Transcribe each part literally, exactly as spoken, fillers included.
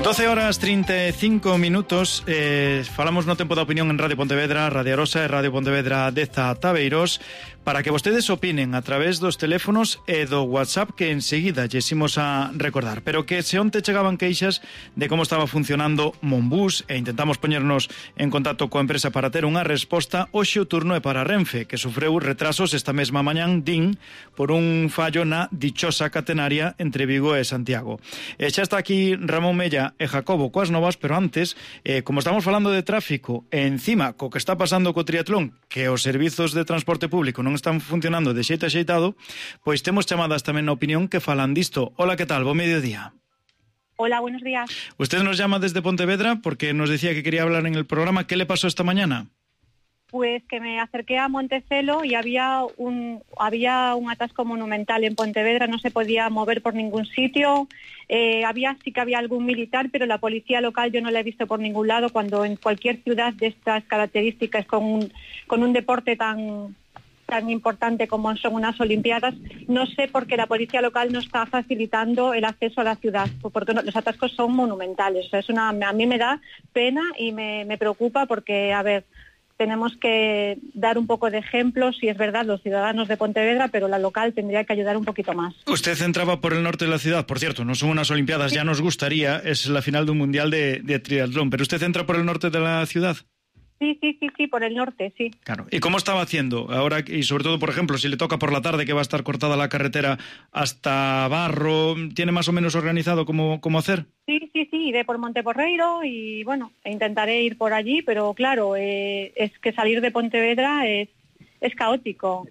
doce horas trinta e cinco minutos. eh, Falamos no tempo da opinión en Radio Pontevedra, Radio Arosa e Radio Pontevedra Deza Tabeiros, para que vostedes opinen a través dos teléfonos e do WhatsApp que enseguida lles imos a recordar. Pero que se onte chegaban queixas de como estaba funcionando Monbús e intentamos poñernos en contacto coa empresa para ter unha resposta. Hoxe o turno é para Renfe, que sufreu retrasos esta mesma mañán, din, por un fallo na dichosa catenaria entre Vigo e Santiago. E xa está aquí Ramón Mella e Jacobo coas novas, pero antes, eh, como estamos falando de tráfico e encima co que está pasando co triatlón, que os servizos de transporte público non están funcionando de xeito axeitado, pois temos chamadas tamén na opinión que falan disto. Hola, que tal? Bo mediodía. Hola, buenos días. Usted nos llama desde Pontevedra porque nos decía que quería hablar en el programa. ¿Qué le pasó esta mañana? Pues que me acerqué a Montecelo y había un había un atasco monumental en Pontevedra, no se podía mover por ningún sitio. Eh, había sí que había algún militar, pero la policía local yo no la he visto por ningún lado, cuando en cualquier ciudad de estas características, con un, con un deporte tan... tan importante como son unas Olimpiadas, no sé por qué la policía local no está facilitando el acceso a la ciudad, porque los atascos son monumentales. O sea, es una, a mí me da pena y me, me preocupa porque, a ver, tenemos que dar un poco de ejemplo, si es verdad, los ciudadanos de Pontevedra, pero la local tendría que ayudar un poquito más. Usted entraba por el norte de la ciudad, por cierto, no son unas Olimpiadas, sí. Ya nos gustaría, es la final de un mundial de, de triatlón, pero usted entra por el norte de la ciudad. Sí, sí, sí, sí, por el norte, sí. Claro. ¿Y cómo estaba haciendo ahora? Y sobre todo, por ejemplo, si le toca por la tarde que va a estar cortada la carretera hasta Barro, ¿tiene más o menos organizado cómo, cómo hacer? Sí, sí, sí, iré por Monteporreiro y bueno, intentaré ir por allí, pero claro, eh, es que salir de Pontevedra es, es caótico.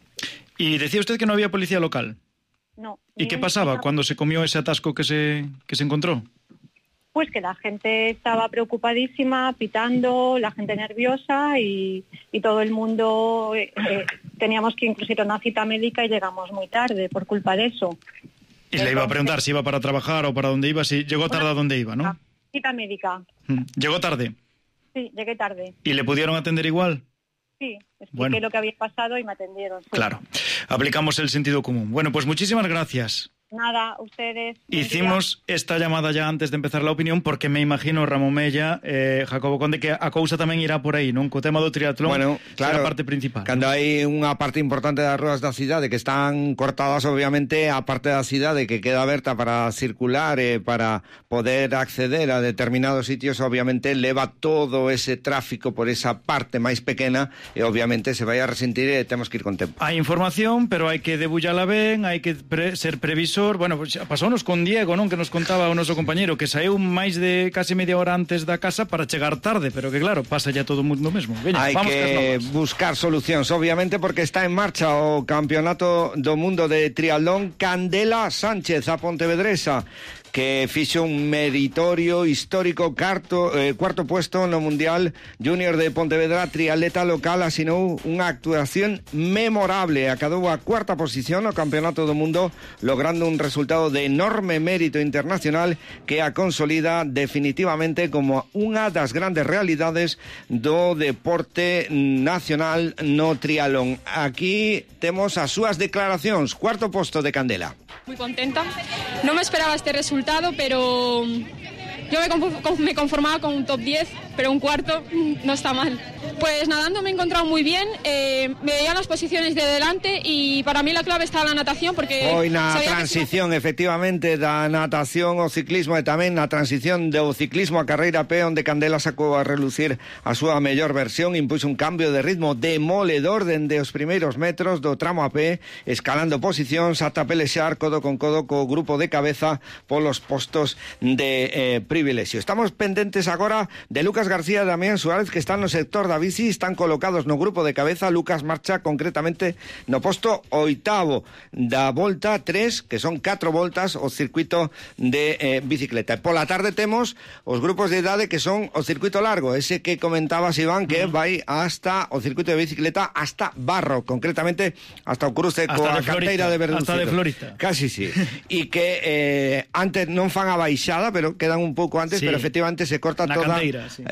Y decía usted que no había policía local. No. ¿Y qué pasaba no. cuando se comió ese atasco que se, que se encontró? Pues que la gente estaba preocupadísima, pitando, la gente nerviosa y, y todo el mundo, eh, eh, teníamos que incluso ir a una cita médica y llegamos muy tarde por culpa de eso. Y Entonces, le iba a preguntar si iba para trabajar o para dónde iba, si llegó tarde a dónde iba, ¿no? Cita médica. ¿Llegó tarde? Sí, llegué tarde. ¿Y le pudieron atender igual? Sí, expliqué bueno. lo que había pasado y me atendieron. Sí. Claro, aplicamos el sentido común. Bueno, pues muchísimas gracias. Nada, ustedes... Hicimos esta llamada ya antes de empezar la opinión porque me imagino, Ramón Mella, eh, Jacobo Conde, que a cousa tamén irá por aí, non? Co tema do triatlón, bueno, claro, a parte principal. Cando ¿no? hai unha parte importante das ruas da cidade que están cortadas, obviamente, a parte da cidade que queda aberta para circular e eh, para poder acceder a determinados sitios, obviamente, leva todo ese tráfico por esa parte máis pequena e, obviamente, se vai a resentir e temos que ir con tempo. Hai información, pero hai que debullala ben, hai que pre ser previsor. Bueno, pues pasounos con Diego, non? Que nos contaba o noso compañeiro que saíu máis de case media hora antes da casa para chegar tarde, pero que claro, pasa ya todo o mundo mesmo. Veña, hai vamos que buscar solucións, obviamente, porque está en marcha o Campeonato do Mundo de Triatlón. Candela Sánchez, a pontevedresa, que fixo un meritorio histórico carto, eh, cuarto puesto no Mundial Júnior de Pontevedra. Triatleta local asinou unha actuación memorable, acadou a cuarta posición no Campeonato do Mundo, logrando un resultado de enorme mérito internacional que a consolida definitivamente como unha das grandes realidades do deporte nacional no triatlón. Aquí temos as súas declaracións. Cuarto posto de Candela. Muy contenta. No me esperaba este resultado, pero yo me conformaba con un top diez, pero un cuarto no está mal. Pues nadando me he encontrado muy bien, eh, me veían las posiciones de delante y para mí la clave está la natación porque... Hoy na transición, que... efectivamente, da natación ao ciclismo e tamén na transición do ciclismo a carreira a pé, onde Candela sacou a relucir a súa mellor versión, impuxo un cambio de ritmo demoledor dende os primeiros metros do tramo a pé, escalando posicións ata pelexar codo con codo co grupo de cabeza polos postos de eh, privilexio. Estamos pendentes agora de Lucas García e Damián Suárez, que están no sector da bici, están colocados no grupo de cabeza. Lucas marcha concretamente no posto oitavo da volta tres, que son catro voltas o circuito de eh, bicicleta. E pola tarde temos os grupos de idade que son o circuito largo, ese que comentabas, Iván, que vai hasta o circuito de bicicleta hasta Barro, concretamente hasta o cruce coa carteira de Verducito. Hasta de Florita. Casi sí. E que eh, antes non fan a baixada, pero quedan un pouco antes, sí, pero efectivamente se corta na toda canteira, sí.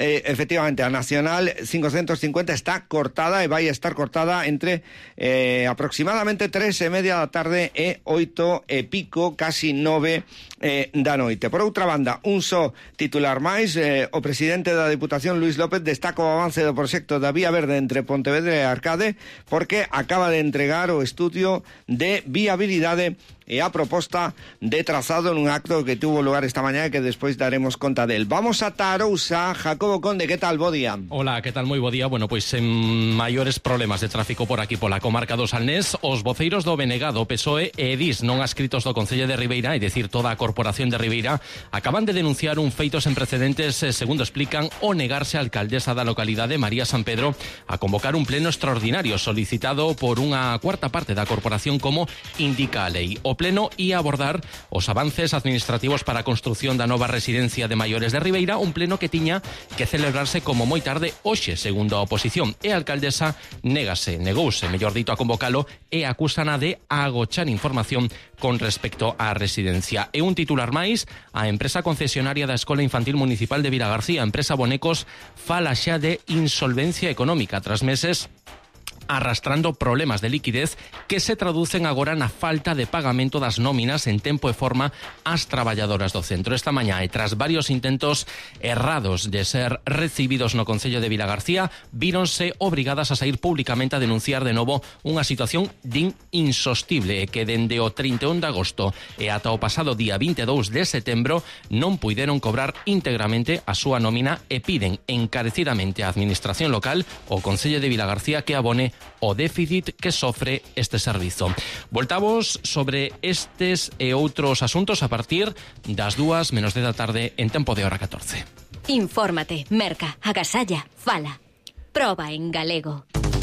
eh, efectivamente, a Nacional cincuecentos cincuenta está cortada e vai a estar cortada entre eh, aproximadamente tres e media da tarde e oito e pico, casi nove eh, da noite. Por outra banda, un só titular máis, eh, o presidente da Diputación, Luís López, destaca o avance do proxecto da Vía Verde entre Pontevedra e Arcade, porque acaba de entregar o estudio de viabilidade e a proposta de trazado nun acto que tuvo lugar esta mañá e que despois daremos conta del. Vamos a Tarousa. Jacobo Conde, ¿qué tal? Bo día. Hola, ¿qué tal? Moi bo día. Bueno, pois en maiores problemas de tráfico por aquí pola comarca do Salnés, os voceiros do B N G, do P S O E e D I S non adscritos do Concello de Ribeira, é dicir, toda a Corporación de Ribeira, acaban de denunciar un feito sen precedentes, segundo explican, o negarse a alcaldesa da localidade, María San Pedro, a convocar un pleno extraordinario solicitado por unha cuarta parte da corporación como indica a lei. O pleno ia abordar os avances administrativos para a construción da nova residencia de maiores de Ribeira, un pleno que tiña que celebrarse como moi tarde hoxe, segundo a oposición, e a alcaldesa négase, negouse, mellor dito, a convocalo e acúsana de agochar información con respecto á residencia. E un titular máis, a empresa concesionaria da Escola Infantil Municipal de Vilagarcía, a empresa Bonecos, fala xa de insolvencia económica tras meses arrastrando problemas de liquidez que se traducen agora na falta de pagamento das nóminas en tempo e forma ás traballadoras do centro. Esta mañá, e tras varios intentos errados de ser recibidos no Concello de Vilagarcía, víronse obrigadas a sair públicamente a denunciar de novo unha situación din insostible e que dende o trinta e un de agosto e ata o pasado día vinte e dous de setembro non puideron cobrar íntegramente a súa nómina e piden encarecidamente á Administración local, o Concello de Vilagarcía, que abone o déficit que sofre este servizo. Voltamos sobre estes e outros asuntos a partir das dúas menos dez da tarde en tempo de hora catorce. Infórmate, merca, agasalla, fala. Proba en galego.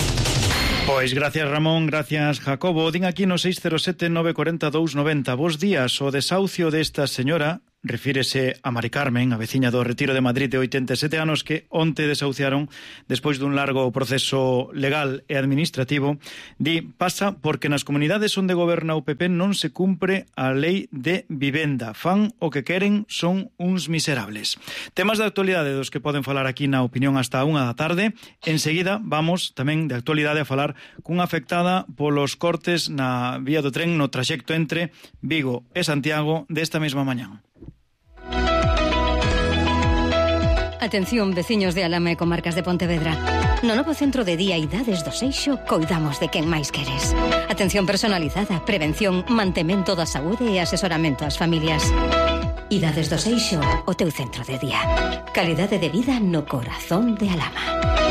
Pois gracias Ramón, gracias Jacobo. Din aquí no seis cero sete nove cuatro dous nove cero. Bos días, o desahucio desta señora refírese a Mari Carmen, a veciña do Retiro de Madrid de oitenta e sete anos, que onte desahuciaron despois dun largo proceso legal e administrativo. Di, pasa porque nas comunidades onde goberna o P P non se cumpre a lei de vivenda. Fan o que queren, son uns miserables. Temas de actualidade dos que poden falar aquí na opinión hasta a unha da tarde. Enseguida vamos tamén de actualidade a falar cunha afectada polos cortes na vía do tren no traxecto entre Vigo e Santiago desta mesma mañá. Atención, veciños de Alama e comarcas de Pontevedra. No novo centro de día Idades do Seixo coidamos de quen máis queres. Atención personalizada, prevención, mantemento da saúde e asesoramento ás familias. Idades do Seixo, o teu centro de día. Calidade de vida no corazón de Alama.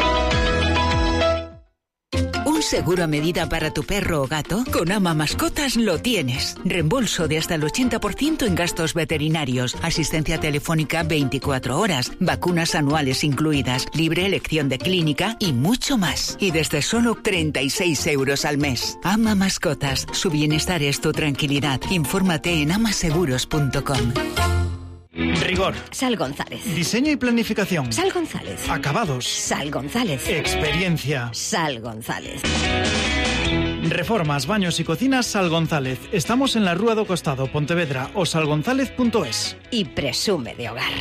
¿Un seguro a medida para tu perro o gato? Con Ama Mascotas lo tienes. Reembolso de hasta el ochenta por ciento en gastos veterinarios, asistencia telefónica veinticuatro horas, vacunas anuales incluidas, libre elección de clínica y mucho más. Y desde solo treinta y seis euros al mes. Ama Mascotas. Su bienestar es tu tranquilidad. Infórmate en amaseguros punto com. Rigor. Sal González. Diseño y planificación. Sal González. Acabados. Sal González. Experiencia. Sal González. Reformas, baños y cocinas Sal González. Estamos en la Rúa do Costado, Pontevedra, o salgonzález punto es. Y presume de hogar.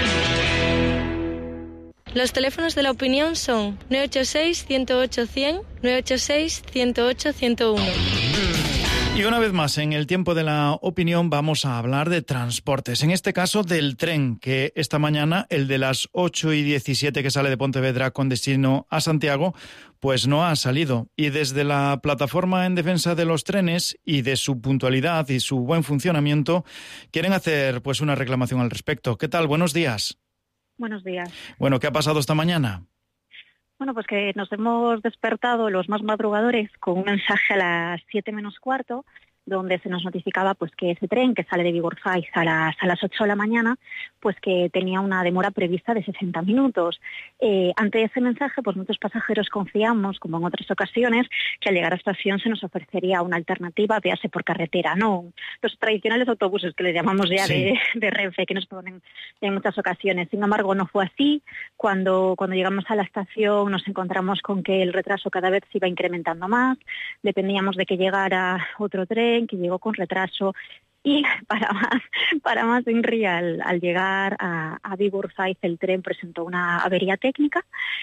Los teléfonos de la opinión son nueve ocho seis, uno cero ocho, cien, nueve ocho seis, uno cero ocho, ciento uno. Y una vez más, en el tiempo de la opinión vamos a hablar de transportes. En este caso del tren, que esta mañana, el de las ocho y diecisiete que sale de Pontevedra con destino a Santiago, pues no ha salido. Y desde la plataforma en defensa de los trenes y de su puntualidad y su buen funcionamiento, quieren hacer pues una reclamación al respecto. ¿Qué tal? Buenos días. Buenos días. Bueno, ¿qué ha pasado esta mañana? Bueno, pues que nos hemos despertado los más madrugadores con un mensaje a las siete menos cuarto, donde se nos notificaba pues que ese tren que sale de Vigorfais a las, a las ocho de la mañana, pues que tenía una demora prevista de sesenta minutos. Eh, ante ese mensaje, pues muchos pasajeros confiamos, como en otras ocasiones, que al llegar a estación se nos ofrecería una alternativa, véase por carretera, no los tradicionales autobuses que le llamamos ya sí. de, de Renfe, que nos ponen en muchas ocasiones. Sin embargo, no fue así. Cuando, cuando llegamos a la estación nos encontramos con que el retraso cada vez se iba incrementando más, dependíamos de que llegara otro tren, que llegó con retraso, Y para más, para más Inri, al, al llegar a, a Vigo-Urzaiz, el tren presentó una avería técnica,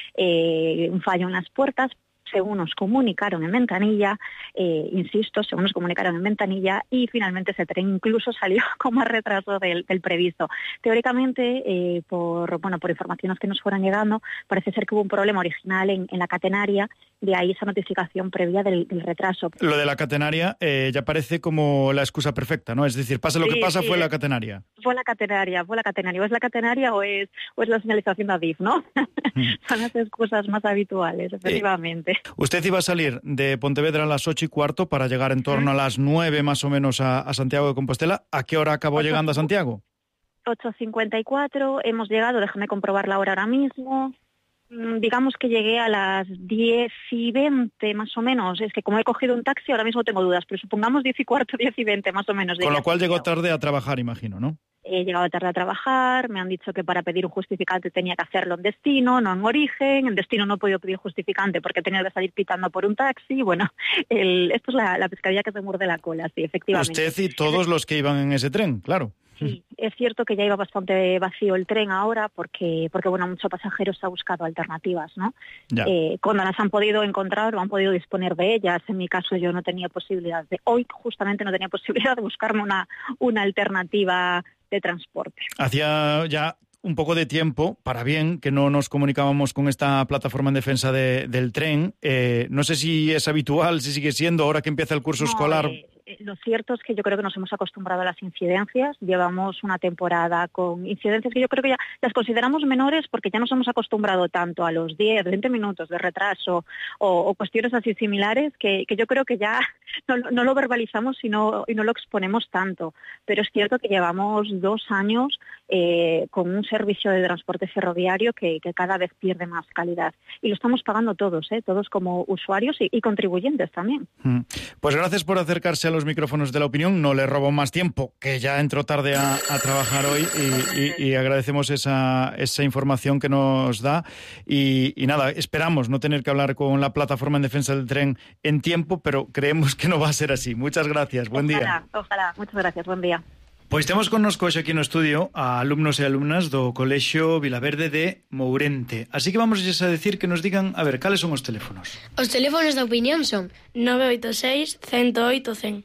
eh, un fallo en las puertas. Según nos comunicaron en ventanilla, eh, insisto, según nos comunicaron en ventanilla, y finalmente ese tren incluso salió con más retraso del, del previsto. Teóricamente, eh, por bueno por informaciones que nos fueron llegando, parece ser que hubo un problema original en, en la catenaria, de ahí esa notificación previa del, del retraso. Lo de la catenaria eh, ya parece como la excusa perfecta, ¿no? Es decir, pase lo sí, que pasa, sí, fue la catenaria. Fue la catenaria, fue la catenaria. O es la catenaria o es, o es la señalización de Adif, ¿no? Mm. Son las excusas más habituales, efectivamente. Eh, usted iba a salir de Pontevedra a las ocho y cuarto para llegar en torno a las nueve más o menos a, a Santiago de Compostela. ¿A qué hora acabó ocho, llegando a Santiago? ocho cincuenta y cuatro, hemos llegado, déjame comprobar la hora ahora mismo. Digamos que llegué a las diez y veinte más o menos. Es que como he cogido un taxi ahora mismo tengo dudas, pero supongamos diez y cuarto, diez y veinte más o menos. Con lo cual llegó tarde a trabajar, imagino, ¿no? He llegado tarde a trabajar, me han dicho que para pedir un justificante tenía que hacerlo en destino, no en origen. En destino no he podido pedir justificante porque tenía que salir pitando por un taxi. Bueno, el, esto es la, la pescadilla que se muerde la cola, sí, efectivamente. Usted y todos los que iban en ese tren, claro. Sí, es cierto que ya iba bastante vacío el tren ahora porque, porque bueno, muchos pasajeros han buscado alternativas, ¿no? Eh, cuando las han podido encontrar o han podido disponer de ellas. En mi caso yo no tenía posibilidad de, hoy justamente no tenía posibilidad de buscarme una, una alternativa de transporte. Hacía ya un poco de tiempo, para bien, que no nos comunicábamos con esta plataforma en defensa de, del tren. Eh, no sé si es habitual, si sigue siendo, ahora que empieza el curso no, escolar... Eh... Lo cierto es que yo creo que nos hemos acostumbrado a las incidencias. Llevamos una temporada con incidencias que yo creo que ya las consideramos menores porque ya nos hemos acostumbrado tanto a los diez, veinte minutos de retraso o, o cuestiones así similares que, que yo creo que ya no, no lo verbalizamos y no, y no lo exponemos tanto. Pero es cierto que llevamos dos años eh, con un servicio de transporte ferroviario que, que cada vez pierde más calidad. Y lo estamos pagando todos, ¿eh? Todos como usuarios y, y contribuyentes también. Pues gracias por acercarse a los micrófonos de La Opinión. No le robo más tiempo, que ya entró tarde a, a trabajar hoy y, y, y agradecemos esa, esa información que nos da y, y nada, esperamos no tener que hablar con la plataforma en defensa del tren en tiempo, pero creemos que no va a ser así. Muchas gracias, buen ojalá, día. Ojalá, muchas gracias, buen día. Pois temos connosco hoxe aquí no estudio a alumnos e alumnas do Colexio Vilaverde de Mourente. Así que vamos a decir que nos digan, a ver, cales son os teléfonos? Os teléfonos da Opinión son nove oito seis, cento oito, cen.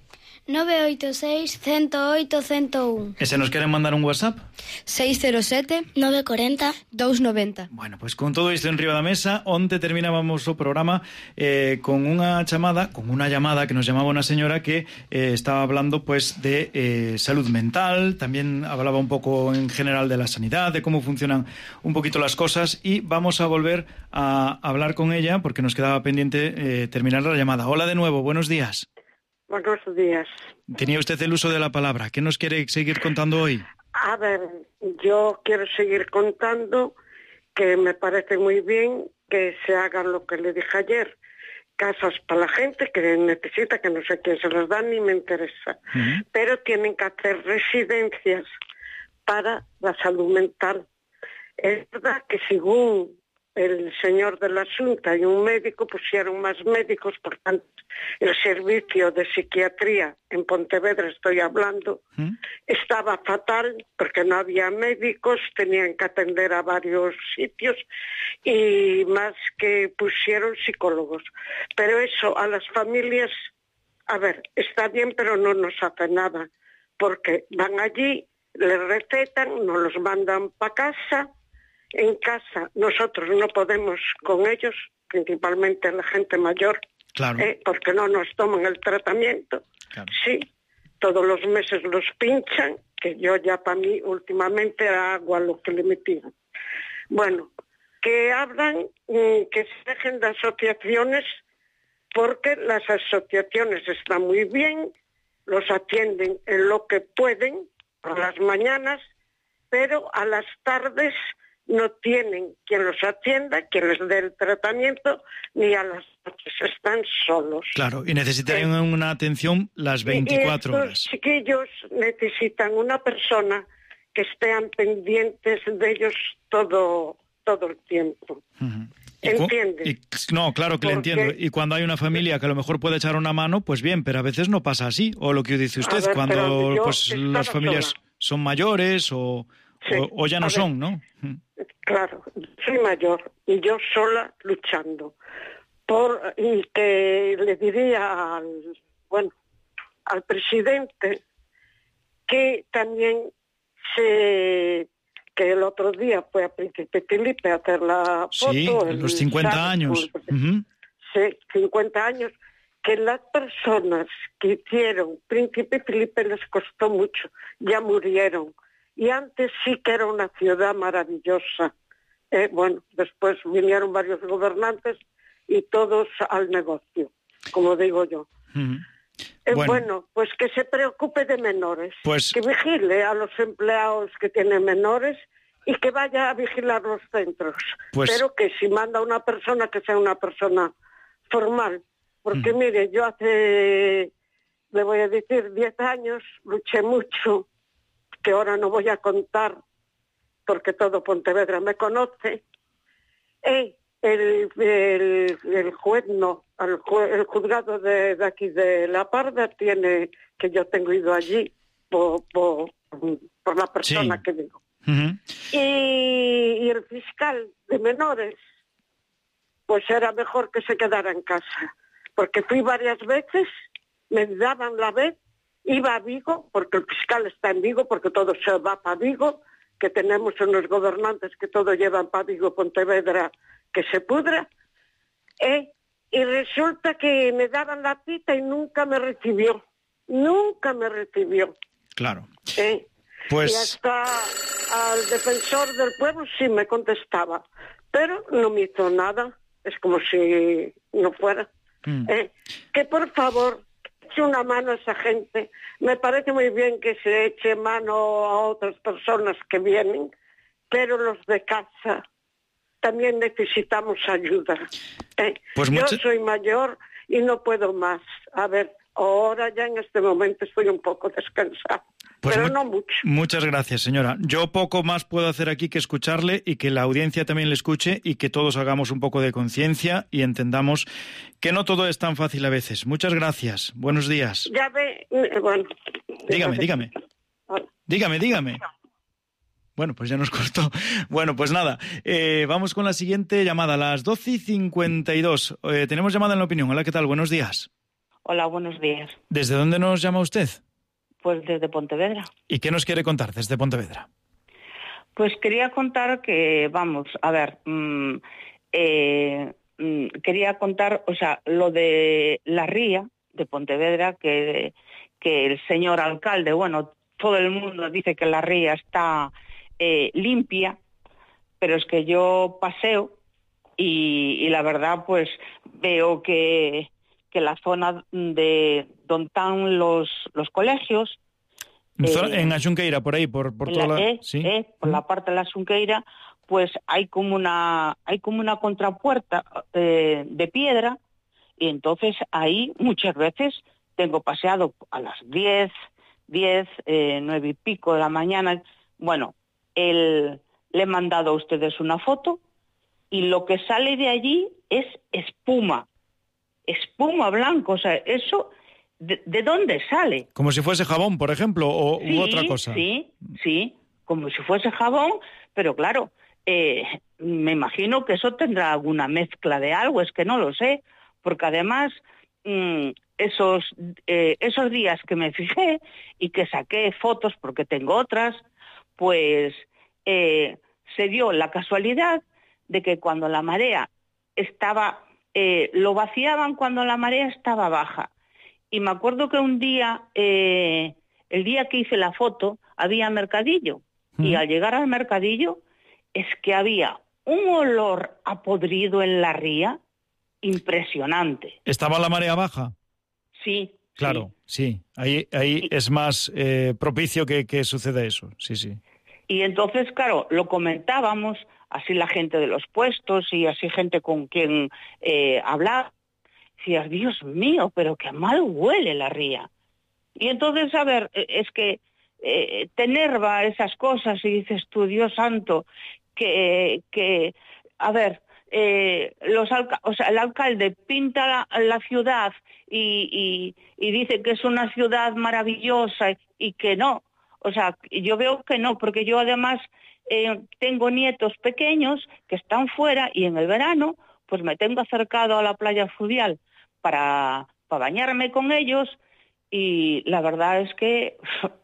nove oito seis, cento oito, cento un. E se nos queren mandar un WhatsApp? seis cero sete, nove cuatro cero, dos noventa. Bueno, pois con todo isto en riba da mesa, onte terminábamos o programa eh, con unha chamada, con unha llamada que nos llamaba unha señora que eh, estaba hablando pues de eh, salud mental, también hablaba un poco en general de la sanidad, de cómo funcionan un poquito las cosas, y vamos a volver a hablar con ella porque nos quedaba pendiente eh, terminar la llamada. Hola de nuevo, buenos días. Buenos días. Tenía usted el uso de la palabra. ¿Qué nos quiere seguir contando hoy? A ver, yo quiero seguir contando que me parece muy bien que se haga lo que le dije ayer. Casas para la gente que necesita, que no sé quién se las da ni me interesa. Uh-huh. Pero tienen que hacer residencias para la salud mental. Es verdad que según el señor de la Xunta y un médico pusieron más médicos, por tanto el servicio de psiquiatría en Pontevedra, estoy hablando, ¿Mm? estaba fatal porque no había médicos, tenían que atender a varios sitios y más que pusieron psicólogos. Pero eso a las familias, a ver, está bien, pero no nos hace nada, porque van allí, les recetan, nos los mandan para casa. En casa nosotros no podemos con ellos, principalmente la gente mayor, claro. eh, porque no nos toman el tratamiento. Claro. Sí, todos los meses los pinchan, que yo ya para mí últimamente hago a lo que le metían. Bueno, que hablan, que se dejen de asociaciones, porque las asociaciones están muy bien, los atienden en lo que pueden, a las mañanas, pero a las tardes no tienen quien los atienda, quien les dé el tratamiento, ni a las noches, están solos. Claro, y necesitarían eh, una atención las veinticuatro horas. Los chiquillos necesitan una persona que estén pendientes de ellos todo, todo el tiempo. Uh-huh. ¿Entiendes? Y, no, claro que le entiendo. Y cuando hay una familia que a lo mejor puede echar una mano, pues bien, pero a veces no pasa así. O lo que dice usted, ver, cuando pues las familias sola. son mayores o, sí. o, o ya no a son, ver, ¿no? Claro, soy mayor y yo sola luchando. Por, y que le diría al, bueno, al presidente que también se... que el otro día fue a Príncipe Felipe a hacer la foto. Sí, en los cincuenta ¿sabes? años. Uh-huh. Sí, cincuenta años. Que las personas que hicieron Príncipe Felipe les costó mucho, ya murieron. Y antes sí que era una ciudad maravillosa. Eh, bueno, después vinieron varios gobernantes y todos al negocio, como digo yo. Uh-huh. Eh, bueno. bueno, pues que se preocupe de menores, pues... que vigile a los empleados que tienen menores y que vaya a vigilar los centros. Pues... Pero que si manda una persona, que sea una persona formal. Porque uh-huh. mire, yo hace, le voy a decir, diez años luché mucho, que ahora no voy a contar, porque todo Pontevedra me conoce. Eh, el, el, el juez no, el, juez, el juzgado de, de aquí de La Parda tiene, que yo tengo ido allí por, por, por la persona sí. que digo. Uh-huh. Y, y el fiscal de menores, pues era mejor que se quedara en casa, porque fui varias veces, me daban la vez, iba a Vigo, porque el fiscal está en Vigo, porque todo se va para Vigo, que tenemos unos gobernantes que todo llevan para Vigo, Pontevedra, que se pudra, eh, y resulta que me daban la cita y nunca me recibió, nunca me recibió. Claro. Eh, pues... Y hasta al defensor del pueblo sí me contestaba, pero no me hizo nada, es como si no fuera. Mm. Eh, que por favor, eche una mano a esa gente. Me parece muy bien que se eche mano a otras personas que vienen, pero los de casa también necesitamos ayuda. Eh, pues yo mucha... soy mayor y no puedo más. A ver, ahora ya en este momento estoy un poco descansada. Pues pero mu- no mucho. Muchas gracias, señora. Yo poco más puedo hacer aquí que escucharle y que la audiencia también le escuche y que todos hagamos un poco de conciencia y entendamos que no todo es tan fácil a veces. Muchas gracias. Buenos días. Ya ve, bueno. Dígame, dígame. Dígame, dígame. Bueno, pues ya nos cortó. Bueno, pues nada, eh, vamos con la siguiente llamada, a las doce y cincuenta y dos. Eh, tenemos llamada en La Opinión. Hola, ¿qué tal? Buenos días. Hola, buenos días. ¿Desde dónde nos llama usted? Pues desde Pontevedra. ¿Y qué nos quiere contar desde Pontevedra? Pues quería contar que, vamos, a ver, mmm, eh, mmm, quería contar, o sea, lo de la ría de Pontevedra, que, que el señor alcalde, bueno, todo el mundo dice que la ría está eh, limpia, pero es que yo paseo y, y la verdad, pues veo que... que la zona de donde están los, los colegios... Eh, en la Xunqueira, por ahí, por, por toda la... la... Eh, ¿sí? eh, por la parte de la Xunqueira, pues hay como una hay como una contrapuerta eh, de piedra, y entonces ahí muchas veces tengo paseado a las diez, diez, eh, nueve y pico de la mañana. Bueno, el, le he mandado a ustedes una foto, y lo que sale de allí es espuma. Espuma blanco, o sea, eso, ¿de, de dónde sale? Como si fuese jabón, por ejemplo, o sí, u otra cosa. Sí, sí, como si fuese jabón, pero claro, eh, me imagino que eso tendrá alguna mezcla de algo, es que no lo sé, porque además mmm, esos, eh, esos días que me fijé y que saqué fotos, porque tengo otras, pues eh, se dio la casualidad de que cuando la marea estaba... Eh, lo vaciaban cuando la marea estaba baja. Y me acuerdo que un día, eh, el día que hice la foto, había mercadillo. Mm. Y al llegar al mercadillo, es que había un olor a podrido en la ría impresionante. ¿Estaba la marea baja? Sí. Claro, sí. sí. Ahí, ahí es más eh, propicio que, que suceda eso. Sí, sí. Y entonces, claro, lo comentábamos... así la gente de los puestos y así gente con quien eh, hablar, decías, Dios mío, pero qué mal huele la ría. Y entonces, a ver, es que eh, te enerva esas cosas y dices tú, Dios santo, que, que a ver, eh, los alca o sea, el alcalde pinta la, la ciudad y, y, y dice que es una ciudad maravillosa y que no. O sea, yo veo que no, porque yo además eh, tengo nietos pequeños que están fuera y en el verano pues me tengo acercado a la playa fluvial para, para bañarme con ellos y la verdad es que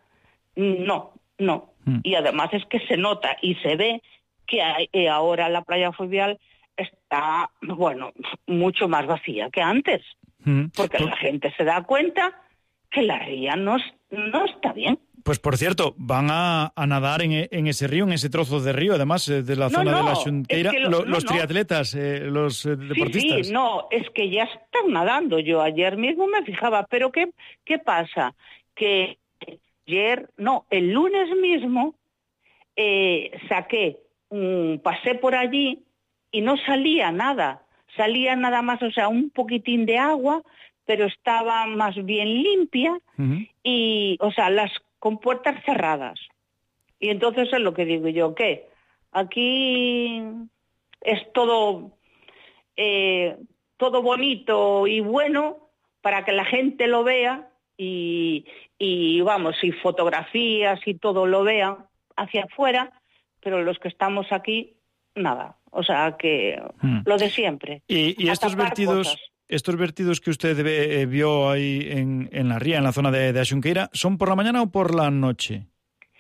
no, no. Mm. Y además es que se nota y se ve que hay, eh, ahora la playa fluvial está, bueno, mucho más vacía que antes, mm. porque la gente se da cuenta que la ría no, no está bien. Pues por cierto, van a, a nadar en, en ese río, en ese trozo de río, además eh, de la no, zona no, de la Xunqueira, es que lo, lo, no, los no. triatletas, eh, los eh, deportistas. Sí, sí, no, es que ya están nadando. Yo ayer mismo me fijaba, pero ¿qué, qué pasa? Que ayer, no, el lunes mismo eh, saqué, um, pasé por allí y no salía nada, salía nada más, o sea, un poquitín de agua, pero estaba más bien limpia uh-huh. y, o sea, las con puertas cerradas. Y entonces es lo que digo yo, que aquí es todo, eh, todo bonito y bueno para que la gente lo vea y, y vamos, y fotografías y todo lo vean hacia afuera, pero los que estamos aquí, nada. O sea, que hmm. lo de siempre. Y, y estos vertidos... Cosas. Estos vertidos que usted ve, eh, vio ahí en, en la ría, en la zona de, de Xunqueira, ¿son por la mañana o por la noche?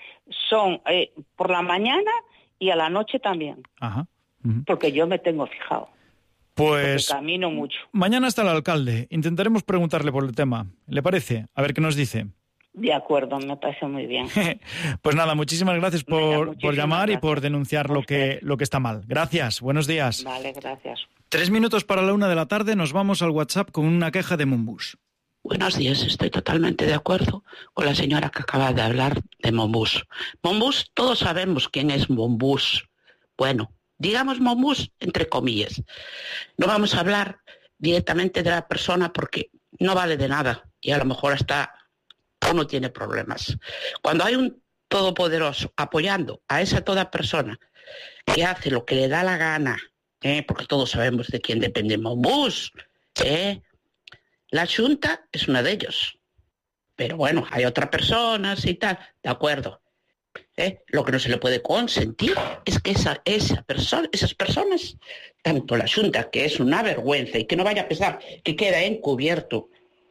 Son eh, por la mañana y a la noche también. Ajá. Uh-huh. Porque yo me tengo fijado. Pues porque camino mucho. Mañana está el alcalde. Intentaremos preguntarle por el tema. ¿Le parece? A ver qué nos dice. De acuerdo, me parece muy bien. Pues nada, muchísimas gracias por, Venga, muchísimas por llamar gracias. Y por denunciar lo que, lo que está mal. Gracias, buenos días. Vale, gracias. Tres minutos para la una de la tarde, nos vamos al WhatsApp con una queja de Monbús. Buenos días, estoy totalmente de acuerdo con la señora que acaba de hablar de Monbús. Monbús, todos sabemos quién es Monbús. Bueno, digamos Monbús entre comillas. No vamos a hablar directamente de la persona porque no vale de nada y a lo mejor hasta uno tiene problemas. Cuando hay un todopoderoso apoyando a esa toda persona que hace lo que le da la gana, ¿eh? Porque todos sabemos de quién depende Monbús, ¿eh? La Xunta es una de ellos. Pero bueno, hay otras personas y tal, de acuerdo. ¿Eh? Lo que no se le puede consentir es que esa, esa persona, esas personas, tanto la Xunta, que es una vergüenza y que no vaya a pensar que queda encubierto,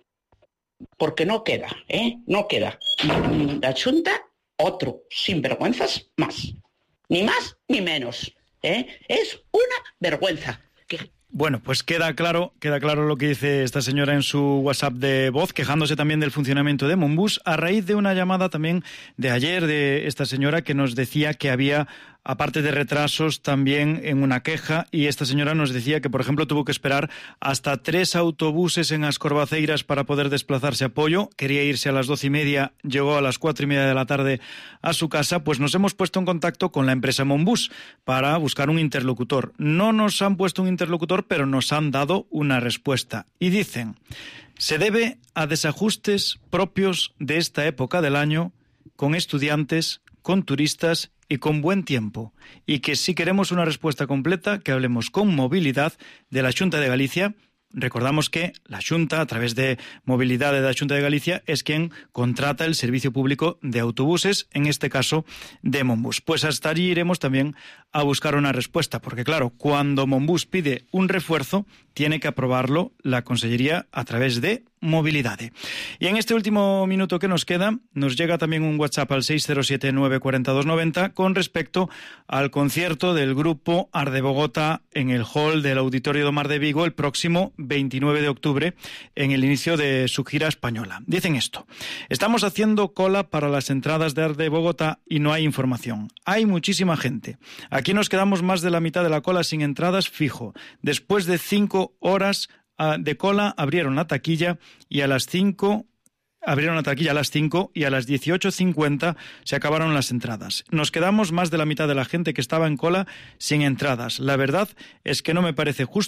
porque no queda, ¿eh? No queda. La Xunta, otro sinvergüenzas más. Ni más ni menos. ¿Eh? Es una vergüenza. Que... Bueno, pues queda claro, queda claro lo que dice esta señora en su WhatsApp de voz, quejándose también del funcionamiento de Monbús, a raíz de una llamada también de ayer de esta señora que nos decía que había, aparte de retrasos, también en una queja, y esta señora nos decía que, por ejemplo, tuvo que esperar hasta tres autobuses en As Corvaceiras para poder desplazarse a Pollo. Quería irse a las doce y media, llegó a las cuatro y media de la tarde a su casa. Pues nos hemos puesto en contacto con la empresa Monbús para buscar un interlocutor. No nos han puesto un interlocutor, pero nos han dado una respuesta. Y dicen, se debe a desajustes propios de esta época del año, con estudiantes, con turistas y con buen tiempo, y que si queremos una respuesta completa, que hablemos con Movilidad de la Xunta de Galicia. Recordamos que la Xunta, a través de Movilidad de la Xunta de Galicia, es quien contrata el servicio público de autobuses, en este caso de Monbús. Pues hasta allí iremos también a buscar una respuesta, porque claro, cuando Monbús pide un refuerzo, tiene que aprobarlo la Consellería a través de Movilidad. Y en este último minuto que nos queda, nos llega también un WhatsApp al seis cero siete nueve cuatro dos nueve cero con respecto al concierto del grupo Arde Bogotá en el hall del Auditorio do Mar de Vigo el próximo veintinueve de octubre, en el inicio de su gira española. Dicen esto: estamos haciendo cola para las entradas de Arde Bogotá y no hay información. Hay muchísima gente. Aquí nos quedamos más de la mitad de la cola sin entradas fijo. Después de cinco horas de cola abrieron la taquilla y a las cinco abrieron la taquilla a las cinco y a las dieciocho cincuenta se acabaron las entradas. Nos quedamos más de la mitad de la gente que estaba en cola sin entradas. La verdad es que no me parece justo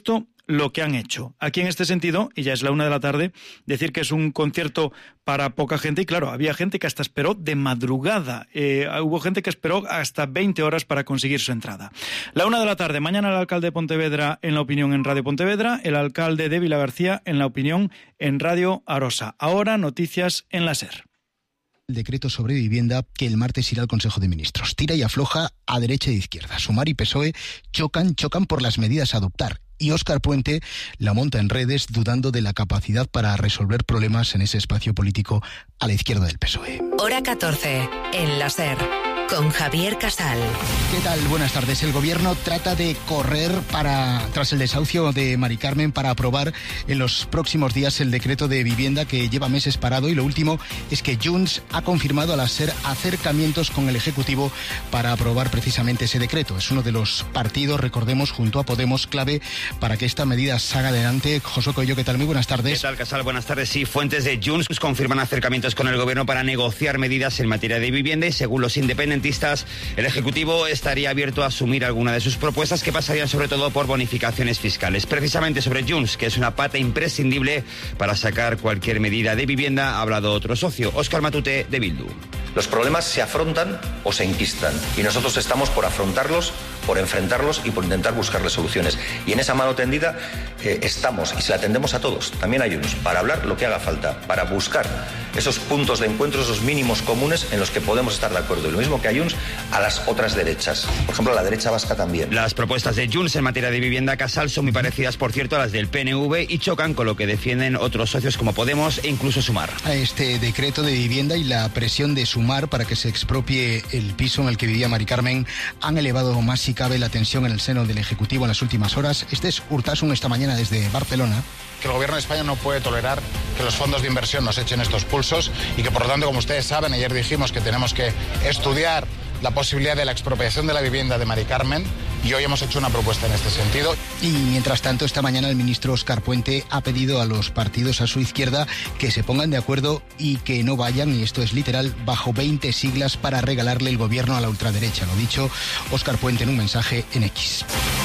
lo que han hecho. Aquí en este sentido, y ya es la una de la tarde, decir que es un concierto para poca gente, y claro, había gente que hasta esperó de madrugada. Eh, hubo gente que esperó hasta veinte horas para conseguir su entrada. La una de la tarde, mañana el alcalde de Pontevedra en La Opinión en Radio Pontevedra, el alcalde de Vilagarcía en La Opinión en Radio Arosa. Ahora, noticias en la SER. El decreto sobre vivienda que el martes irá al Consejo de Ministros. Tira y afloja a derecha e izquierda. Sumar y P S O E chocan, chocan por las medidas a adoptar. Y Óscar Puente la monta en redes dudando de la capacidad para resolver problemas en ese espacio político a la izquierda del P S O E. Hora catorce, en la SER, con Javier Casal. ¿Qué tal? Buenas tardes. El gobierno trata de correr para tras el desahucio de Mari Carmen para aprobar en los próximos días el decreto de vivienda que lleva meses parado, y lo último es que Junts ha confirmado a la SER acercamientos con el Ejecutivo para aprobar precisamente ese decreto. Es uno de los partidos, recordemos, junto a Podemos, clave para que esta medida salga adelante. José Coello, ¿qué tal? Muy buenas tardes. ¿Qué tal, Casal? Buenas tardes. Sí, fuentes de Junts confirman acercamientos con el gobierno para negociar medidas en materia de vivienda, y según los independentistas, el Ejecutivo estaría abierto a asumir alguna de sus propuestas, que pasarían sobre todo por bonificaciones fiscales. Precisamente sobre Junts, que es una pata imprescindible para sacar cualquier medida de vivienda, ha hablado otro socio, Óscar Matute, de Bildu. Los problemas se afrontan o se enquistan, y nosotros estamos por afrontarlos, por enfrentarlos y por intentar buscarles soluciones. Y en esa mano tendida eh, estamos, y se la tendemos a todos, también a Junts, para hablar lo que haga falta, para buscar esos puntos de encuentro, esos mínimos comunes en los que podemos estar de acuerdo. Y lo mismo que a Junts, a las otras derechas. Por ejemplo, a la derecha vasca también. Las propuestas de Junts en materia de vivienda, Casal, son muy parecidas, por cierto, a las del P N V, y chocan con lo que defienden otros socios como Podemos e incluso Sumar. A este decreto de vivienda y la presión de Sumar para que se expropie el piso en el que vivía Mari Carmen han elevado más si cabe la tensión en el seno del Ejecutivo en las últimas horas. Este es Urtasun esta mañana desde Barcelona. Que el gobierno de España no puede tolerar que los fondos de inversión nos echen estos pulsos, y que por lo tanto, como ustedes saben, ayer dijimos que tenemos que estudiar la posibilidad de la expropiación de la vivienda de Mari Carmen, y hoy hemos hecho una propuesta en este sentido. Y mientras tanto, esta mañana el ministro Óscar Puente ha pedido a los partidos a su izquierda que se pongan de acuerdo y que no vayan, y esto es literal, bajo veinte siglas para regalarle el gobierno a la ultraderecha. Lo dicho Óscar Puente en un mensaje en X.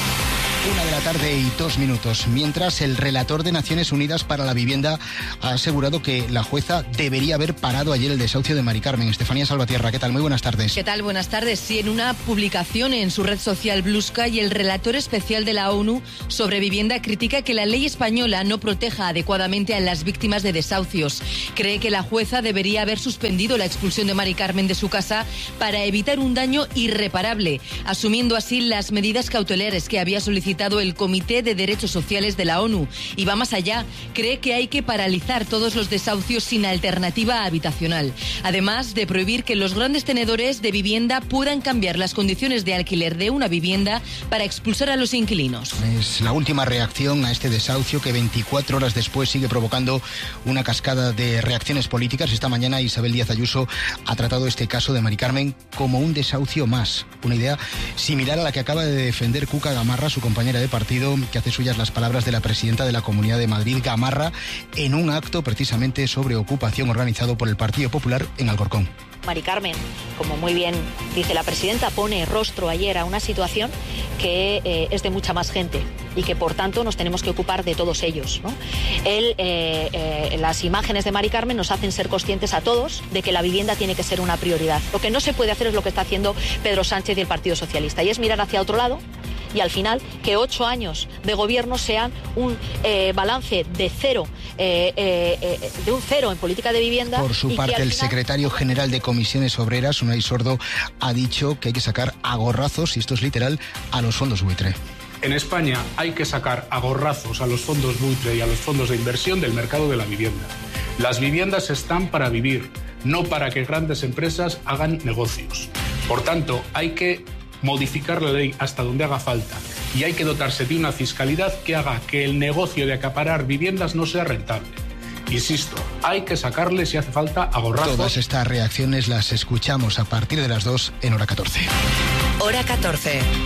Una de la tarde y dos minutos. Mientras, el relator de Naciones Unidas para la Vivienda ha asegurado que la jueza debería haber parado ayer el desahucio de Mari Carmen. Estefanía Salvatierra, ¿qué tal? Muy buenas tardes. ¿Qué tal? Buenas tardes. Sí, en una publicación en su red social Blue Sky, el relator especial de la ONU sobre vivienda critica que la ley española no proteja adecuadamente a las víctimas de desahucios. Cree que la jueza debería haber suspendido la expulsión de Mari Carmen de su casa para evitar un daño irreparable, asumiendo así las medidas cautelares que había solicitado el Comité de Derechos Sociales de la ONU. Y va más allá, cree que hay que paralizar todos los desahucios sin alternativa habitacional, además de prohibir que los grandes tenedores de vivienda puedan cambiar las condiciones de alquiler de una vivienda para expulsar a los inquilinos. Es la última reacción a este desahucio que veinticuatro horas después sigue provocando una cascada de reacciones políticas. Esta mañana Isabel Díaz Ayuso ha tratado este caso de Mari Carmen como un desahucio más, una idea similar a la que acaba de defender Cuca Gamarra, su compañera de partido, que hace suyas las palabras de la presidenta de la Comunidad de Madrid, Gamarra, en un acto precisamente sobre ocupación organizado por el Partido Popular en Alcorcón. Mari Carmen, como muy bien dice la presidenta, pone rostro ayer a una situación que eh, es de mucha más gente y que por tanto nos tenemos que ocupar de todos ellos, ¿no? Él, eh, eh, las imágenes de Mari Carmen nos hacen ser conscientes a todos de que la vivienda tiene que ser una prioridad. Lo que no se puede hacer es lo que está haciendo Pedro Sánchez y el Partido Socialista, y es mirar hacia otro lado, y al final que ocho años de gobierno sean un eh, balance de cero, eh, eh, eh, de un cero en política de vivienda. Por su parte, el final... secretario general de Comisiones Obreras, Unai Sordo, ha dicho que hay que sacar a gorrazos, y esto es literal, a los fondos buitre. En España hay que sacar a gorrazos a los fondos buitre y a los fondos de inversión del mercado de la vivienda. Las viviendas están para vivir, no para que grandes empresas hagan negocios. Por tanto, hay que modificar la ley hasta donde haga falta, y hay que dotarse de una fiscalidad que haga que el negocio de acaparar viviendas no sea rentable. Insisto, hay que sacarle, si hace falta, a gorrazos. Todas estas reacciones las escuchamos a partir de las dos en Hora catorce. Hora catorce.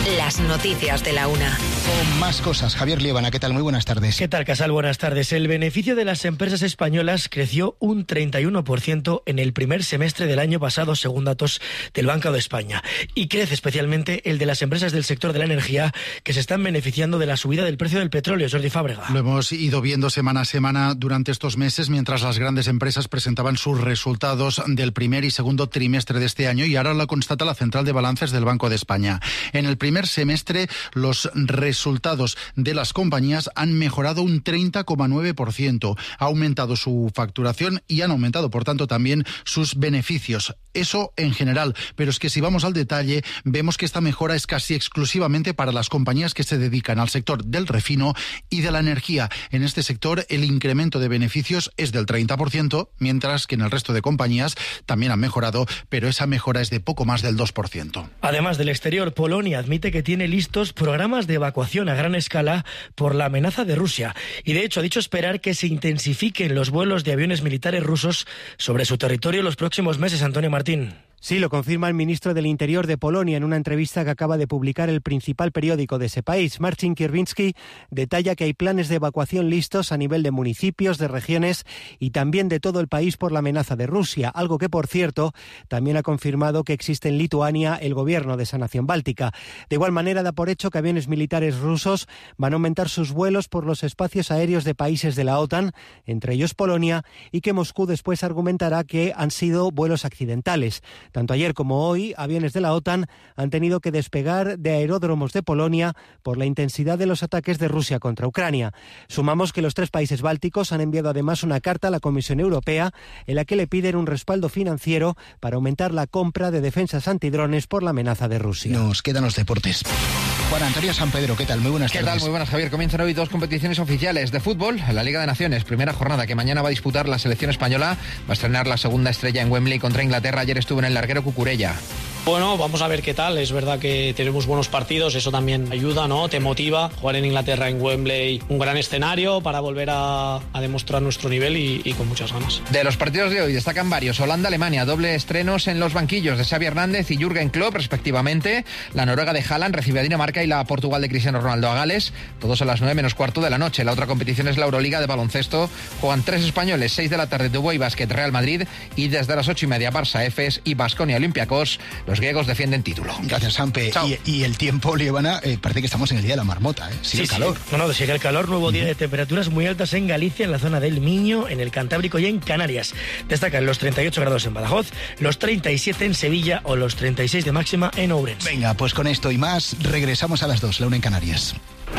Las noticias de la una. Con más cosas, Javier Liébana, ¿qué tal? Muy buenas tardes. ¿Qué tal, Casal? Buenas tardes. El beneficio de las empresas españolas creció un treinta y uno por ciento en el primer semestre del año pasado, según datos del Banco de España. Y crece especialmente el de las empresas del sector de la energía, que se están beneficiando de la subida del precio del petróleo. Jordi Fábrega. Lo hemos ido viendo semana a semana durante estos meses, mientras las grandes empresas presentaban sus resultados del primer y segundo trimestre de este año, y ahora lo constata la Central de Balances del Banco de España. En el primer semestre, los resultados de las compañías han mejorado un treinta coma nueve por ciento. Ha aumentado su facturación y han aumentado, por tanto, también sus beneficios. Eso en general, pero es que si vamos al detalle, vemos que esta mejora es casi exclusivamente para las compañías que se dedican al sector del refino y de la energía. En este sector, el incremento de beneficios es del treinta por ciento, mientras que en el resto de compañías también han mejorado, pero esa mejora es de poco más del dos por ciento. Además del exterior, Polonia admite que tiene listos programas de evacuación a gran escala por la amenaza de Rusia. Y de hecho ha dicho esperar que se intensifiquen los vuelos de aviones militares rusos sobre su territorio los próximos meses. Antonio Martín. Sí, lo confirma el ministro del Interior de Polonia en una entrevista que acaba de publicar el principal periódico de ese país. Marcin Kierwiński detalla que hay planes de evacuación listos a nivel de municipios, de regiones y también de todo el país por la amenaza de Rusia, algo que, por cierto, también ha confirmado que existe en Lituania el gobierno de esa nación báltica. De igual manera, da por hecho que aviones militares rusos van a aumentar sus vuelos por los espacios aéreos de países de la OTAN, entre ellos Polonia, y que Moscú después argumentará que han sido vuelos accidentales. Tanto ayer como hoy, aviones de la OTAN han tenido que despegar de aeródromos de Polonia por la intensidad de los ataques de Rusia contra Ucrania. Sumamos que los tres países bálticos han enviado además una carta a la Comisión Europea en la que le piden un respaldo financiero para aumentar la compra de defensas antidrones por la amenaza de Rusia. Nos quedan los deportes. Juan Antonio San Pedro, ¿qué tal? Muy buenas ¿Qué tardes. tal? Muy buenas, Javier. Comienzan hoy dos competiciones oficiales de fútbol. La Liga de Naciones, primera jornada que mañana va a disputar la selección española. Va a estrenar la segunda estrella en Wembley contra Inglaterra. Ayer estuvo en el larguero Cucurella. Bueno, vamos a ver qué tal. Es verdad que tenemos buenos partidos, eso también ayuda, ¿no? Te motiva. Jugar en Inglaterra, en Wembley, un gran escenario para volver a, a demostrar nuestro nivel y, y con muchas ganas. De los partidos de hoy destacan varios. Holanda-Alemania, doble estrenos en los banquillos de Xavi Hernández y Jürgen Klopp, respectivamente. La Noruega de Haaland recibe a Dinamarca y la Portugal de Cristiano Ronaldo a Gales. Todos a las nueve menos cuarto de la noche. La otra competición es la Euroliga de baloncesto. Juegan tres españoles, seis de la tarde, Dubái Basket Real Madrid, y desde las ocho y media Barça Efes y Baskonia Olympiacos. Los griegos defienden título. Gracias, Sampe. Y, y el tiempo, Liébana, eh, parece que estamos en el día de la marmota, ¿eh? Sigue sí, el calor. Sí. No, no, sigue el calor. Nuevo día de temperaturas muy altas en Galicia, en la zona del Miño, en el Cantábrico y en Canarias. Destacan los treinta y ocho grados en Badajoz, los treinta y siete en Sevilla o los treinta y seis de máxima en Ourense. Venga, pues con esto y más, regresamos a las dos, la una en Canarias.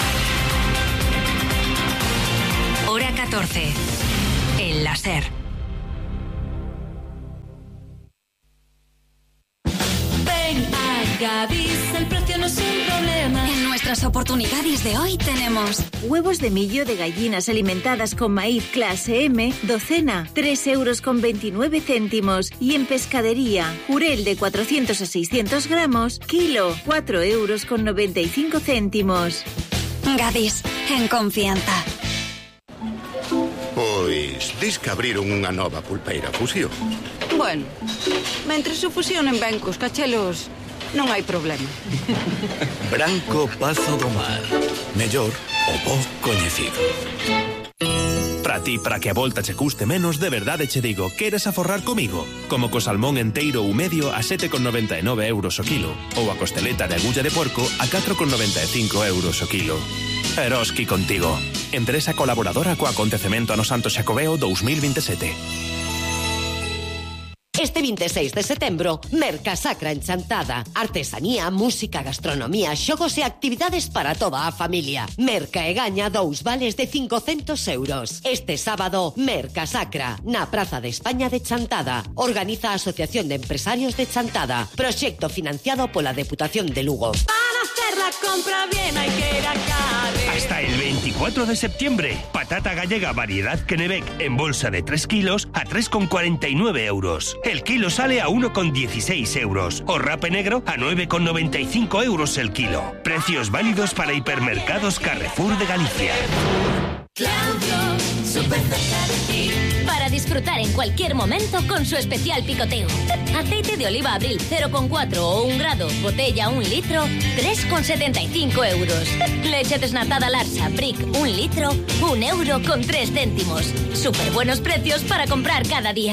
Hora catorce. En la SER. Gadis, el precio no es un problema. En nuestras oportunidades de hoy tenemos huevos de millo de gallinas alimentadas con maíz clase M, docena, tres euros con veintinueve céntimos. Y en pescadería, jurel de cuatrocientos a seiscientos gramos, kilo, cuatro euros con noventa y cinco céntimos. Gadis, en confianza. Pois, dis que abriron unha nova pulpeira Fusión. Bueno, mentre se fusionen ben cos cachelos, non hai problema. Branco Pazo do Mar. Mellor o bo coñecido. Para ti, para que a volta che custe menos, de verdade che digo, queres aforrar comigo? Como co salmón enteiro ou medio a sete con noventa e nove euros o kilo, ou a costeleta de agulla de porco a catro con noventa e cinco euros o kilo. Eroski contigo. Empresa colaboradora co acontecemento ano Santo Xacobeo dous mil veintisiete. Este veintiséis de setembro, Mercasacra en Chantada. Artesanía, música, gastronomía, xogos e actividades para toda a familia. Merca e gaña dous vales de cincocentos euros. Este sábado, Mercasacra, na Praza de España de Chantada. Organiza a Asociación de Empresarios de Chantada. Proxecto financiado pola Deputación de Lugo. Para hacer la compra bien hay que ir a Carre. Hasta el veinticuatro de septiembre, patata gallega variedad Kennebec en bolsa de tres kilos a tres con cuarenta y nueve euros. El kilo sale a uno con dieciséis euros. O rape negro a nueve con noventa y cinco euros el kilo. Precios válidos para hipermercados Carrefour de Galicia. Claudio súper cerca de ti. Para disfrutar en cualquier momento con su especial picoteo. Aceite de oliva Abril cero coma cuatro o un grado, botella un litro, tres coma setenta y cinco euros. Leche desnatada Larsa, Brick, un litro, un euro con tres céntimos. Súper buenos precios para comprar cada día.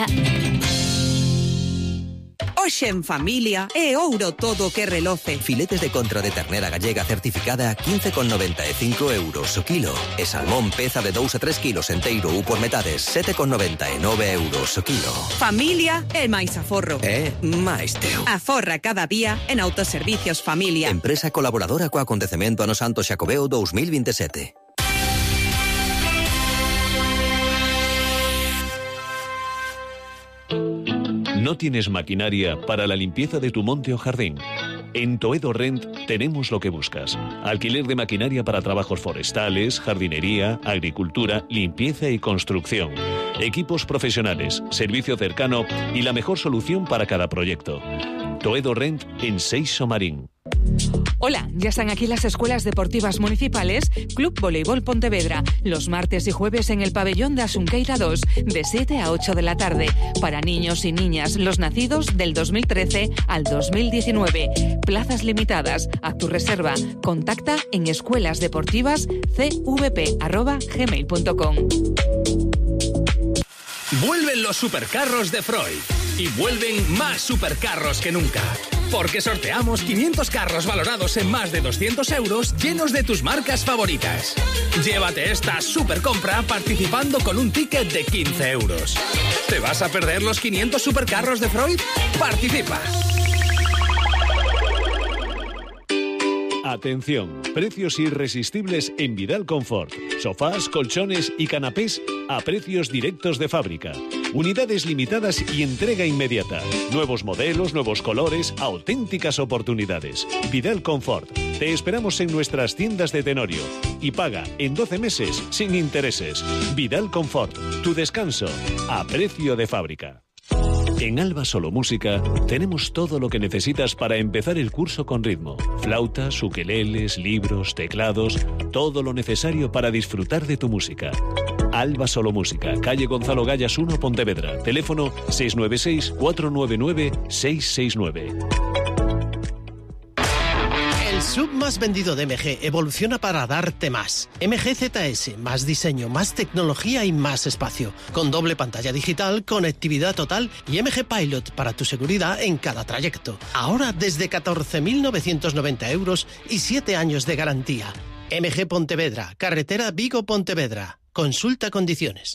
Hoxe en familia é ouro todo que reloce. Filetes de contra de ternera gallega certificada a quince con noventa e cinco euros o kilo. E salmón peza de dous a tres kilos enteiro ou por metades, sete con noventa e nove euros o kilo. Familia é máis aforro. É máis teu. Aforra cada día en Autoservicios Familia. Empresa colaboradora co acontecemento Ano Santo Xacobeo dos mil veintisiete. ¿No tienes maquinaria para la limpieza de tu monte o jardín? En Toedo Rent tenemos lo que buscas. Alquiler de maquinaria para trabajos forestales, jardinería, agricultura, limpieza y construcción. Equipos profesionales, servicio cercano y la mejor solución para cada proyecto. Toedo Rent en Seixo Marín. Hola, ya están aquí las escuelas deportivas municipales Club Voleibol Pontevedra, los martes y jueves en el pabellón de Asunqueira dos, de siete a ocho de la tarde, para niños y niñas, los nacidos del dos mil trece al dos mil diecinueve. Plazas limitadas, a tu reserva. Contacta en escuelasdeportivascvp arroba gmail punto com. Vuelven los supercarros de Freud y vuelven más supercarros que nunca. Porque sorteamos quinientos carros valorados en más de doscientos euros llenos de tus marcas favoritas. Llévate esta supercompra participando con un ticket de quince euros. ¿Te vas a perder los quinientos supercarros de Freud? ¡Participa! Atención, precios irresistibles en Vidal Confort. Sofás, colchones y canapés a precios directos de fábrica. Unidades limitadas y entrega inmediata. Nuevos modelos, nuevos colores, auténticas oportunidades. Vidal Confort. Te esperamos en nuestras tiendas de Tenorio. Y paga en doce meses sin intereses. Vidal Confort. Tu descanso a precio de fábrica. En Alba Solo Música tenemos todo lo que necesitas para empezar el curso con ritmo. Flautas, ukeleles, libros, teclados, todo lo necesario para disfrutar de tu música. Alba Solo Música, calle Gonzalo Gallas uno, Pontevedra. Teléfono seis nueve seis, cuatro nueve nueve, seis seis nueve. El S U V más vendido de M G evoluciona para darte más. M G Z S, más diseño, más tecnología y más espacio. Con doble pantalla digital, conectividad total y M G Pilot para tu seguridad en cada trayecto. Ahora desde catorce mil novecientos noventa euros y siete años de garantía. M G Pontevedra, carretera Vigo-Pontevedra. Consulta condiciones.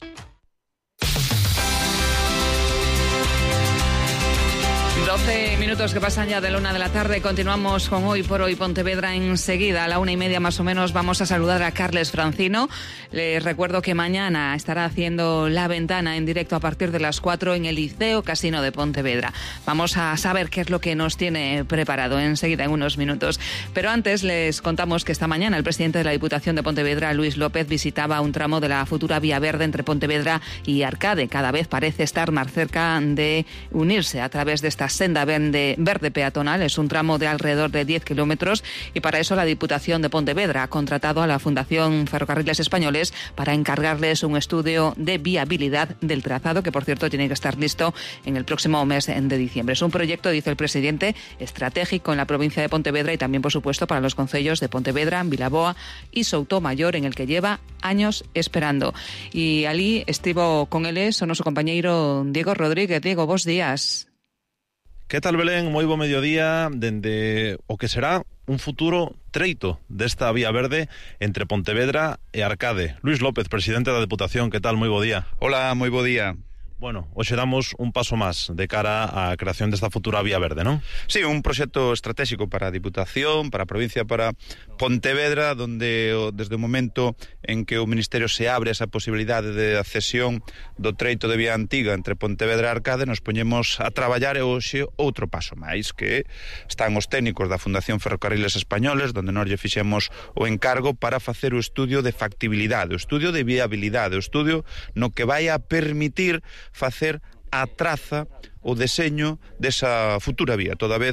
doce minutos que pasan ya de la una de la tarde. Continuamos con Hoy por Hoy Pontevedra. Enseguida, a la una y media más o menos, vamos a saludar a Carles Francino. Les recuerdo que mañana estará haciendo La Ventana en directo a partir de las cuatro en el Liceo Casino de Pontevedra. Vamos a saber qué es lo que nos tiene preparado enseguida, en unos minutos. Pero antes les contamos que esta mañana el presidente de la Diputación de Pontevedra, Luis López, visitaba un tramo de la futura vía verde entre Pontevedra y Arcade. Cada vez parece estar más cerca de unirse a través de esta senda verde, verde peatonal. Es un tramo de alrededor de diez kilómetros y para eso la Diputación de Pontevedra ha contratado a la Fundación Ferrocarriles Españoles para encargarles un estudio de viabilidad del trazado, que por cierto tiene que estar listo en el próximo mes de diciembre. Es un proyecto, dice el presidente, estratégico en la provincia de Pontevedra y también, por supuesto, para los concellos de Pontevedra, Vilaboa y Soutomayor, en el que lleva años esperando. Y alí estivo con eles o noso compañeiro Diego Rodríguez. Diego, bos días. Que tal, Belén? Moi bo mediodía dende o que será un futuro treito desta vía verde entre Pontevedra e Arcade. Luis López, presidente da Deputación, que tal? Moi bo día. Hola, moi bo día. Bueno, hoxe damos un paso máis de cara á creación desta futura vía verde, non? Sí, un proxecto estratégico para a Diputación, para a provincia, para Pontevedra, donde desde o momento en que o Ministerio se abre esa posibilidade de accesión do treito de vía antiga entre Pontevedra e Arcade, nos poñemos a traballar e hoxe outro paso máis, que están os técnicos da Fundación Ferrocarriles Españoles, donde nós lle fixemos o encargo para facer o estudio de factibilidade, o estudio de viabilidade, o estudio no que vai a permitir facer a traza, o deseño desa futura vía, toda vez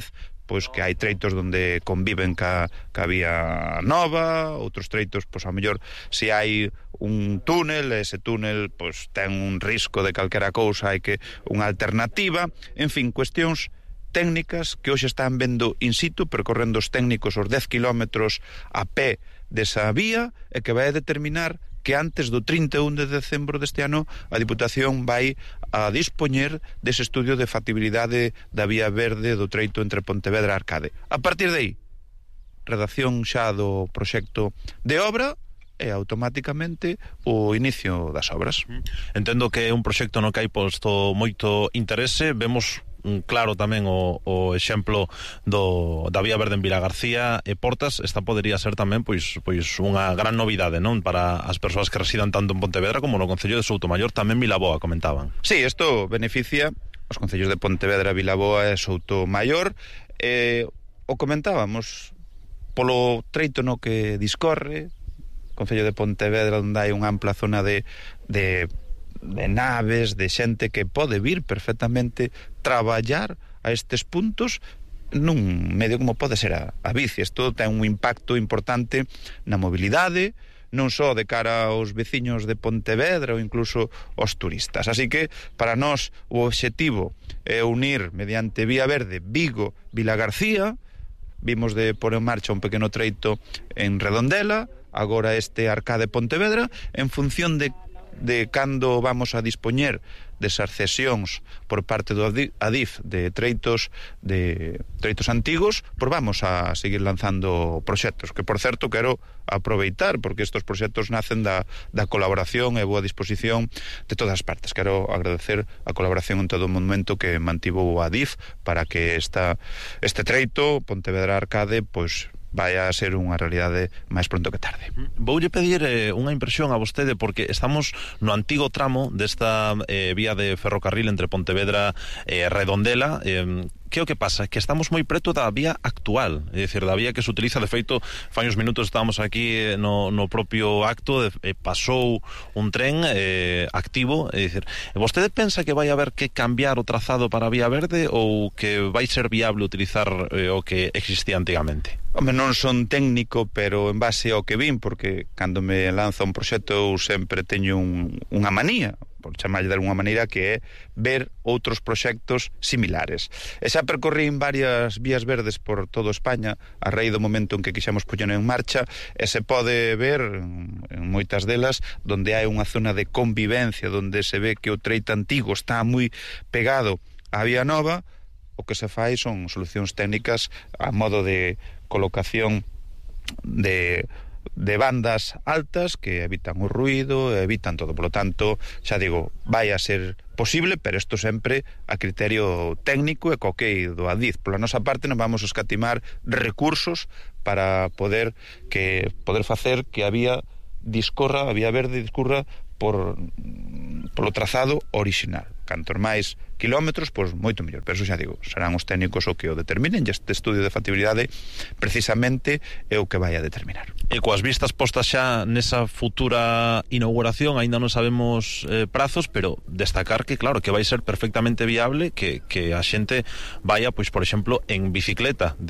pois que hai treitos onde conviven ca, ca vía nova, outros treitos, pois a mellor se hai un túnel, ese túnel pois ten un risco de calquera cousa, hai que unha alternativa, en fin, cuestións técnicas que hoxe están vendo in situ, percorrendo os técnicos os dez kilómetros a pé desa vía, e que vai a determinar que antes do trinta e un de decembro deste ano a Diputación vai a dispoñer dese estudio de factibilidade da vía verde do treito entre Pontevedra e Arcade. A partir de aí, redacción xa do proxecto de obra e automáticamente o inicio das obras. Entendo que é un proxecto no que hai posto moito interese. Vemos claro tamén o, o exemplo do, da vía verde en Vilagarcía e Portas. Esta podería ser tamén pois, pois unha gran novidade, non, para as persoas que residan tanto en Pontevedra como no concello de Soutomaior, tamén Vilaboa, comentaban. Sí, isto beneficia os concellos de Pontevedra, Vilaboa e Soutomaior. Eh, o comentábamos polo treito no que discorre Concello de Pontevedra, onde hai unha ampla zona de, de, de naves, de xente que pode vir perfectamente traballar a estes puntos nun medio como pode ser a, a bici. Isto ten un impacto importante na mobilidade, non só de cara aos veciños de Pontevedra ou incluso aos turistas. Así que, para nós, o obxectivo é unir mediante Vía Verde Vigo, Vilagarcía. Vimos de pôr en marcha un pequeno treito en Redondela, agora este Arcade Pontevedra, en función de, de cando vamos a dispoñer desas cesións por parte do Adif de treitos de treitos antigos, pois vamos a seguir lanzando proxectos, que por certo quero aproveitar, porque estos proxectos nacen da, da colaboración e boa disposición de todas as partes. Quero agradecer a colaboración en todo o momento que mantivo o Adif para que esta, este treito Pontevedra Arcade pois vai a ser unha realidade máis pronto que tarde. Voulle pedir eh, unha impresión a vostede, porque estamos no antigo tramo desta eh, vía de ferrocarril entre Pontevedra e eh, Redondela. eh, Que o que pasa? Que estamos moi preto da vía actual, é dicir, da vía que se utiliza. De feito, fai uns minutos estábamos aquí no, no propio acto, de, eh, pasou un tren eh, activo, é dicir, vostede pensa que vai haber que cambiar o trazado para a vía verde ou que vai ser viable utilizar eh, o que existía antigamente? Home, non son técnico, pero en base ao que vin, porque cando me lanza un proxecto eu sempre teño un, unha manía, por chamarlle de alguna maneira, que é ver outros proxectos similares. E xa percorrín varias vías verdes por todo España a raíz do momento en que quixemos poñer en marcha, e se pode ver en moitas delas donde hai unha zona de convivencia, donde se ve que o treito antigo está moi pegado á vía nova. O que se fai son solucións técnicas a modo de colocación de de bandas altas que evitan o ruido, evitan todo. Por lo tanto, xa digo, vai a ser posible, pero isto sempre a criterio técnico e co que do Adif. Pola nosa parte non vamos a escatimar recursos para poder que poder facer que a vía discorra, a vía verde discorra por polo trazado original. Cantos máis kilómetros, pois moito mellor. Pero eso xa digo, serán os técnicos o que o determinen, e este estudio de factibilidade precisamente é o que vai a determinar. E coas vistas postas xa nesa futura inauguración, aínda non sabemos eh, prazos, pero destacar que, claro, que vai ser perfectamente viable que, que a xente vaya, pois, por exemplo, en bicicleta